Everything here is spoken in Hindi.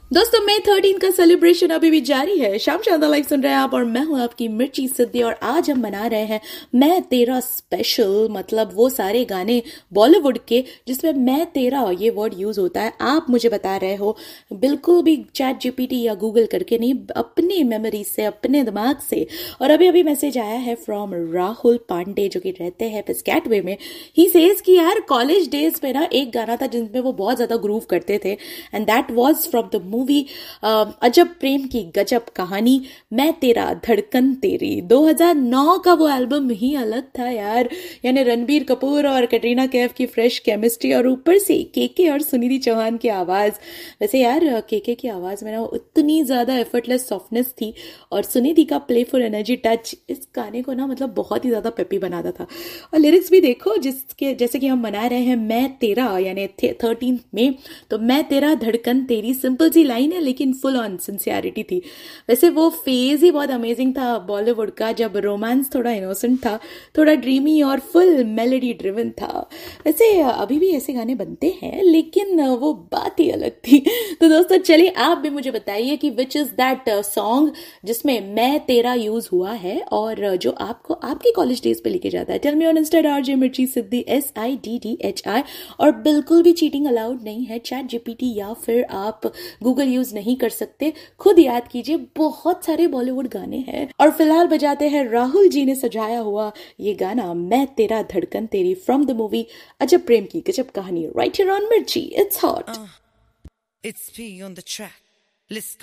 दोस्तों मई 13 का सेलिब्रेशन अभी भी जारी है। शाम शानदार लाइव सुन रहे हैं आप और मैं हूं आपकी मिर्ची सिद्धि और आज हम मना रहे हैं मैं तेरा स्पेशल। मतलब वो सारे गाने बॉलीवुड के जिसमें मैं तेरा ये वर्ड यूज होता है। आप मुझे बता रहे हो, बिल्कुल भी चैट जीपीटी या गूगल करके नहीं, अपनी मेमोरी से, अपने दिमाग से। और अभी अभी मैसेज आया है फ्रॉम राहुल पांडे जो कि रहते हैं पिस्कैटवे में। ही सेज कि यार कॉलेज डेज में ना एक गाना था जिसमें वो बहुत ज्यादा ग्रूव करते थे and that was from the movie अजब प्रेम की गजब कहानी, मैं तेरा धड़कन तेरी। 2009 का वो एल्बम ही अलग था यार। यानी रणबीर कपूर और कैटरीना कैफ की फ्रेश केमिस्ट्री और ऊपर से केके और सुनिधि चौहान की आवाज। वैसे यार केके की आवाज में ना उतनी ज्यादा एफर्टलेस सॉफ्टनेस थी और सुनिधि का प्लेफुल एनर्जी टच इस गाने को ना मतलब बहुत ही ज्यादा पेपी बनाता था। और लिरिक्स भी देखो, जिसके जैसे कि हम मना रहे हैं मैं तेरा यानी 13 में, तो मैं तेरा धड़कन तेरी सिंपल सी लाइन है लेकिन फुल ऑन सिंसियरिटी थी। वैसे वो फेज ही बहुत अमेजिंग था बॉलीवुड का, जब रोमांस थोड़ा इनोसेंट था, थोड़ा ड्रीमी और फुल मेलोडी ड्रिवन था। वैसे अभी भी ऐसे गाने बनते हैं लेकिन वो बात ही अलग थी। तो दोस्तों चलिए आप भी मुझे बताइए कि विच इज दैट सॉन्ग जिसमें मैं तेरा यूज हुआ है और जो आपको आपकी कॉलेज डेज पे लेके जाता है। Tell me on Insta RJ मिर्ची सिद्धि SIDDHI। और बिल्कुल भी चीटिंग अलाउड नहीं है। चैट जीपीटी या फिर आप गूगल यूज नहीं कर सकते। खुद याद कीजिए, बहुत सारे बॉलीवुड गाने हैं। और फिलहाल बजाते हैं राहुल जी ने सजाया हुआ ये गाना मैं तेरा धड़कन तेरी फ्रॉम द मूवी अजब प्रेम की गजब कहानी, राइट हियर ऑन मिर्ची। It's hot. It's P on the track. Let's go.